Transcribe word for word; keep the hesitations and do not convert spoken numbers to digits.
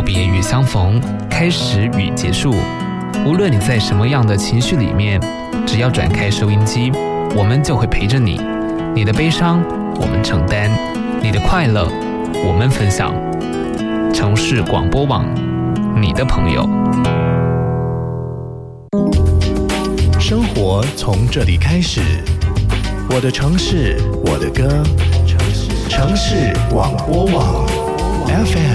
别与相逢，开始与结束。无论你在什么样的情绪里面，只要转开收音机，我们就会陪着你。你的悲伤，我们承担；你的快乐，我们分享。城市广播网，你的朋友。 生活从这里开始，我的城市，我的歌，城市广播网 F M